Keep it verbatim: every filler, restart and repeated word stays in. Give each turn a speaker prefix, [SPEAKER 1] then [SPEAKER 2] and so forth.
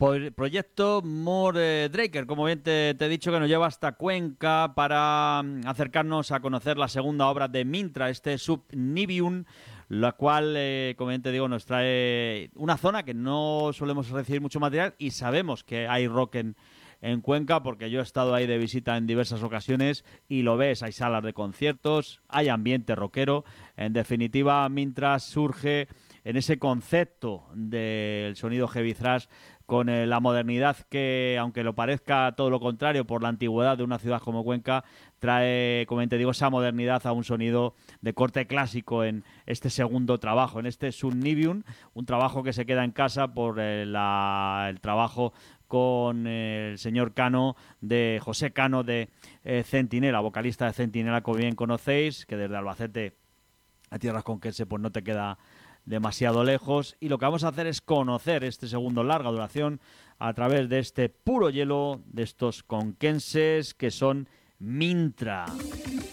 [SPEAKER 1] Proyecto More Draker, como bien te, te he dicho, que nos lleva hasta Cuenca para um, acercarnos a conocer la segunda obra de Mintra, este Subnivium, la cual, eh, como bien te digo, nos trae una zona que no solemos recibir mucho material y sabemos que hay rock en, en Cuenca, porque yo he estado ahí de visita en diversas ocasiones y lo ves, hay salas de conciertos, hay ambiente rockero. En definitiva, Mintra surge en ese concepto del sonido heavy thrash con eh, la modernidad que, aunque lo parezca todo lo contrario por la antigüedad de una ciudad como Cuenca, trae, como te digo, esa modernidad a un sonido de corte clásico en este segundo trabajo, en este Subnivium, un trabajo que se queda en casa por eh, la, el trabajo con eh, el señor Cano, de José Cano de eh, Centinela, vocalista de Centinela, como bien conocéis, que desde Albacete a tierras conquense pues no te queda demasiado lejos, y lo que vamos a hacer es conocer este segundo larga duración a través de este puro hielo de estos conquenses que son Mintra.